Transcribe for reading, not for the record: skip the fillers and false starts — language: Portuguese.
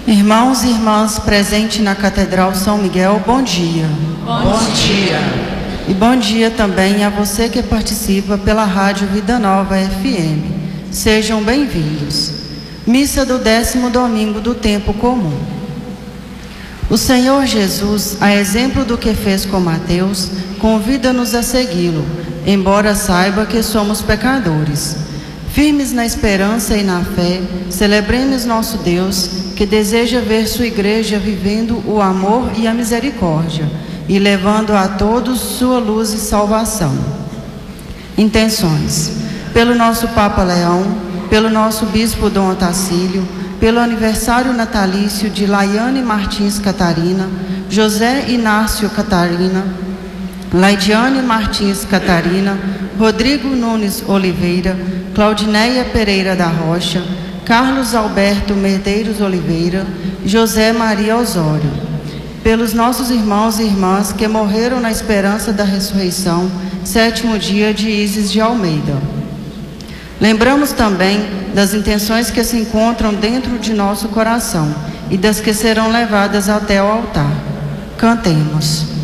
Irmãos e irmãs presentes na Catedral São Miguel, bom dia. Bom dia. E bom dia também a você que participa pela Rádio Vida Nova FM. Sejam bem-vindos. Missa do 10º domingo do tempo comum. O Senhor Jesus, a exemplo do que fez com Mateus, convida-nos a segui-lo, embora saiba que somos pecadores. Firmes na esperança e na fé, celebremos nosso Deus, que deseja ver sua igreja vivendo o amor e a misericórdia, e levando a todos sua luz e salvação. Intenções: pelo nosso Papa Leão, pelo nosso Bispo Dom Otacílio, pelo aniversário natalício de Laiane Martins Catarina, José Inácio Catarina, Laidiane Martins Catarina, Rodrigo Nunes Oliveira, Claudineia Pereira da Rocha, Carlos Alberto Medeiros Oliveira, José Maria Osório. Pelos nossos irmãos e irmãs que morreram na esperança da ressurreição, 7º dia de Isis de Almeida. Lembramos também das intenções que se encontram dentro de nosso coração e das que serão levadas até o altar. Cantemos.